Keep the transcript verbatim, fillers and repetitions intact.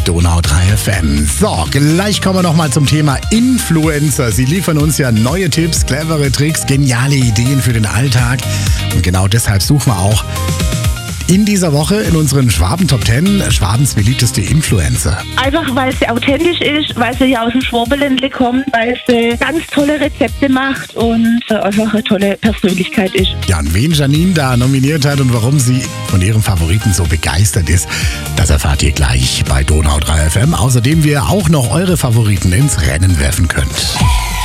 Donau drei F M. So, gleich kommen wir nochmal zum Thema Influencer. Sie liefern uns ja neue Tipps, clevere Tricks, geniale Ideen für den Alltag. Und genau deshalb suchen wir auch in dieser Woche in unseren Schwaben Top zehn Schwabens beliebteste Influencer. Einfach weil sie authentisch ist, weil sie ja aus dem Schwabenländle kommt, weil sie ganz tolle Rezepte macht und einfach eine tolle Persönlichkeit ist. Ja, und wen Janine da nominiert hat und warum sie von ihrem Favoriten so begeistert ist, das erfahrt ihr gleich bei Donau drei F M. Außerdem, wie ihr auch noch eure Favoriten ins Rennen werfen könnt.